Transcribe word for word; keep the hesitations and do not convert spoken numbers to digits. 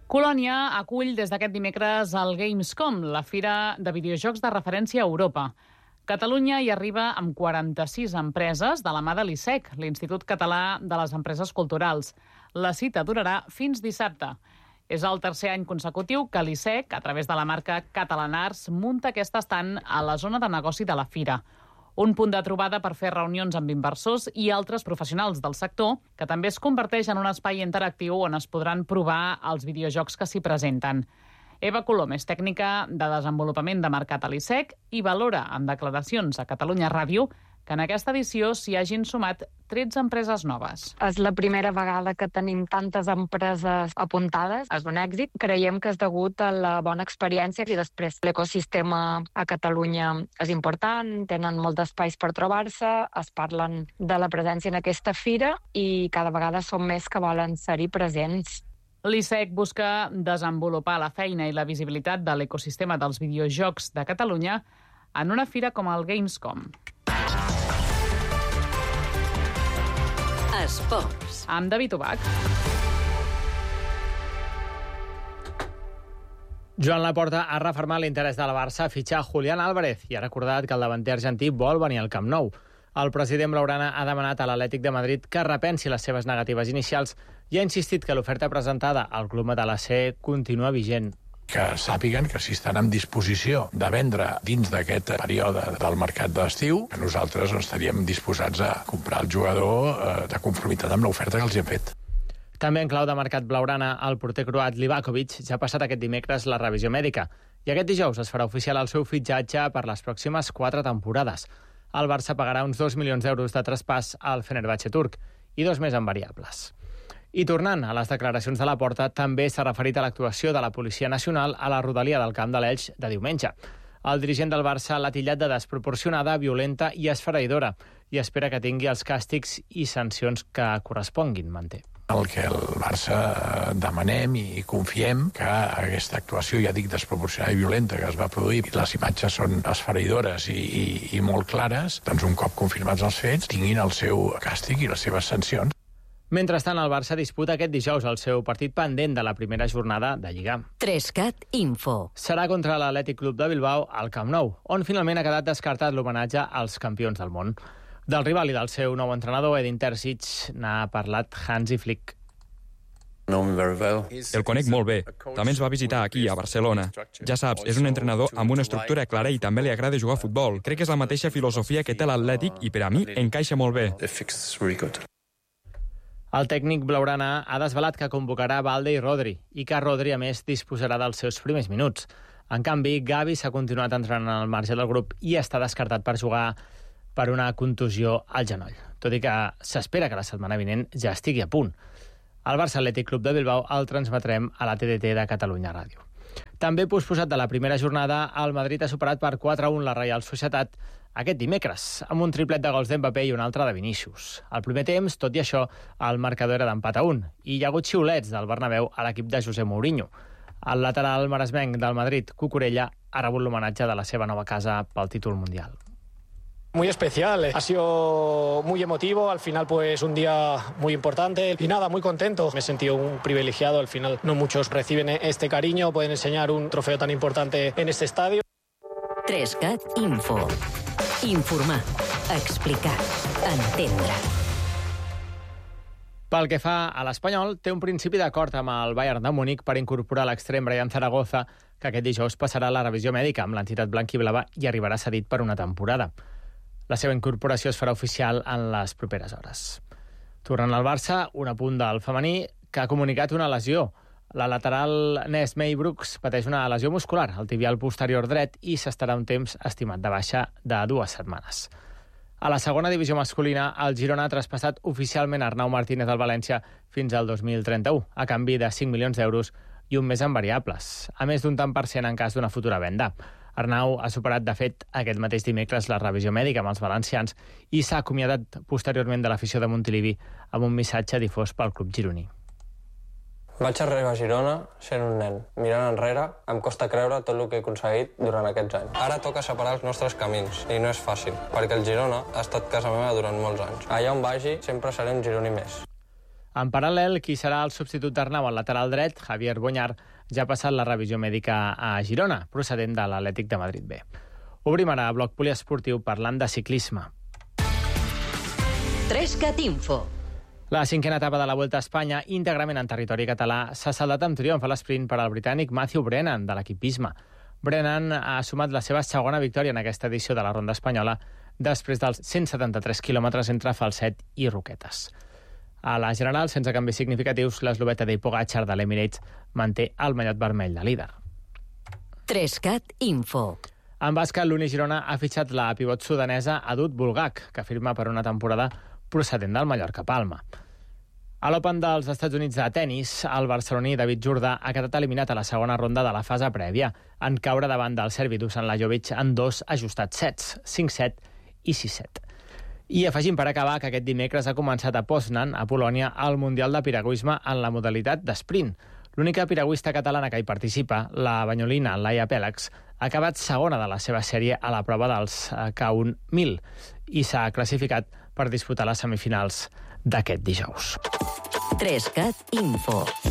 Colònia acull des d'aquest dimecres el Gamescom, la fira de videojocs de referència a Europa. Catalunya hi arriba amb quaranta-sis empreses de la mà de l'I S E C, l'Institut Català de les Empreses Culturals. La cita durarà fins dissabte. És el tercer any consecutiu que l'I S E C, a través de la marca Catalan Arts, munta aquest estand a la zona de negoci de la fira. Un punt de trobada per fer reunions amb inversors i altres professionals del sector, que també es converteix en un espai interactiu on es podran provar els videojocs que s'hi presenten. Eva Colom és tècnica de desenvolupament de mercat a l'I S E C i valora en declaracions a Catalunya Ràdio que en aquesta edició s'hi hagin sumat tretze empreses noves. És la primera vegada que tenim tantes empreses apuntades. És un èxit. Creiem que és degut a la bona experiència i després l'ecosistema a Catalunya és important, tenen molts espais per trobar-se, es parlen de la presència en aquesta fira i cada vegada són més que volen ser-hi presents. L'I S E C busca desenvolupar la feina i la visibilitat de l'ecosistema dels videojocs de Catalunya en una fira com el Gamescom. Esports. Amb David Ubach. Joan Laporta ha refermat l'interès de la Barça a fitxar Julián Álvarez i ha recordat que el davanter argentí vol venir al Camp Nou. El president blaugrana ha demanat a l'Atlètic de Madrid que repensi les seves negatives inicials i ha insistit que l'oferta presentada al club matalassé continua vigent. Que sàpiguen que si estan en disposició de vendre dins d'aquest període del mercat d'estiu, que nosaltres no estaríem disposats a comprar el jugador eh, de conformitat amb l'oferta que els hem fet. També en clau de mercat blaugrana, el porter croat Livakovic ja ha passat aquest dimecres la revisió mèdica i aquest dijous es farà oficial el seu fitxatge per les pròximes quatre temporades. El Barça pagarà uns dos milions d'euros de traspàs al Fenerbahçe turc i dos més en variables. I tornant a les declaracions de Laporta, també s'ha referit a l'actuació de la Policia Nacional a la rodalia del camp de l'Elx de diumenge. El dirigent del Barça l'ha titllat de desproporcionada, violenta i esfereïdora i espera que tingui els càstigs i sancions que corresponguin, manté. El que el Barça demanem i confiem que aquesta actuació, ja dic, desproporcionada i violenta que es va produir, les imatges són esfereïdores i, i, i molt clares, doncs un cop confirmats els fets, tinguin el seu càstig i les seves sancions. Mentrestant, el Barça disputa aquest dijous el seu partit pendent de la primera jornada de Lliga. Trescat Info. Serà contra l'Atlètic Club de Bilbao al Camp Nou, on finalment ha quedat descartat l'homenatge als campions del món. Del rival i del seu nou entrenador, Edin Terzic, n'ha parlat Hansi Flick. El conec molt bé. També ens va visitar aquí, a Barcelona. Ja saps, és un entrenador amb una estructura clara i també li agrada jugar a futbol. Crec que és la mateixa filosofia que té l'Atlètic i per a mi encaixa molt bé. El tècnic blaugrana ha desvelat que convocarà Balde i Rodri i que Rodri, a més, disposarà dels seus primers minuts. En canvi, Gavi s'ha continuat entrenant al marge del grup i està descartat per jugar per una contusió al genoll, tot i que s'espera que la setmana vinent ja estigui a punt. El Barça Atlètic Club de Bilbao el transmetrem a la T D T de Catalunya Ràdio. També posposat de la primera jornada, el Madrid ha superat per quatre a un la Reial Societat aquest dimecres, amb un triplet de gols d'Mbappé i un altre de Vinícius. Al primer temps, tot i això, el marcador era d'empat a un, i hi ha hagut xiulets del Bernabéu a l'equip de José Mourinho. El lateral maresmenc del Madrid, Cucurella, ha rebut l'homenatge de la seva nova casa pel títol mundial. Muy especial, ha sido muy emotivo, al final pues un día muy importante y nada, muy contento. Me he sentido un privilegiado, al final no muchos reciben este cariño, pueden enseñar un trofeo tan importante en este estadio. Trescat Info. Informar, explicar, entendre. Pel que fa a l'Espanyol, té un principi d'acord amb el Bayern de Múnich per incorporar l'extrem Brian Zaragoza, que aquest dijous passarà la revisió mèdica amb l'entitat blanquiblava i arribarà cedit per una temporada. La seva incorporació es farà oficial en les properes hores. Tornant al Barça, un apunt del femení que ha comunicat una lesió. La lateral Ness May Brooks pateix una lesió muscular al tibial posterior dret i s'estarà un temps estimat de baixa de dues setmanes. A la segona divisió masculina, el Girona ha traspassat oficialment Arnau Martínez del València fins al dos mil trenta-u, a canvi de cinc milions d'euros i un mes en variables, a més d'un tant per cent en cas d'una futura venda. Arnau ha superat, de fet, aquest mateix dimecres la revisió mèdica amb els valencians i s'ha acomiadat posteriorment de l'afició de Montilivi amb un missatge difós pel club gironí. Vaig arribar a Girona sent un nen. Mirant enrere, em costa creure tot el que he aconseguit durant aquests anys. Ara toca separar els nostres camins, i no és fàcil, perquè el Girona ha estat casa meva durant molts anys. Allà on vagi, sempre seré un gironí més. En paral·lel, qui serà el substitut d'Arnau al lateral dret, Javier Boñar, ja ha passat la revisió mèdica a Girona, procedent de l'Atlètic de Madrid B. Obrim ara bloc poliesportiu parlant de ciclisme. Trescat Info. La cinquena etapa de la Vuelta a Espanya, íntegrament en territori català, s'ha saldat amb triomf a l'esprint per al britànic Matthew Brennan, de l'equip Visma. Brennan ha sumat la seva segona victòria en aquesta edició de la Ronda Espanyola després dels cent setanta-tres quilòmetres entre Falset i Roquetes. A la general, sense canvis significatius, l'esloveta de Pogačar de l'Emirates manté el mallot vermell de líder. Trescat Info. En bàsquet, l'Uni Girona ha fitxat la pivot sudanesa Adut Bulgak, que firma per una temporada procedent del Mallorca Palma. A l'Open dels Estats Units de tennis, el barceloní David Jordà ha quedat eliminat a la segona ronda de la fase prèvia, en caure davant del serbi Dusan Lajovic en dos ajustats sets, cinc set i sis set. I afegim per acabar que aquest dimecres ha començat a Poznan, a Polònia, el Mundial de Piragüisme en la modalitat d'esprint. L'única piragüista catalana que hi participa, la banyolina Laia Pèlex, ha acabat segona de la seva sèrie a la prova dels K un mil i s'ha classificat per disputar les semifinals d'aquest dijous. Trescat Info.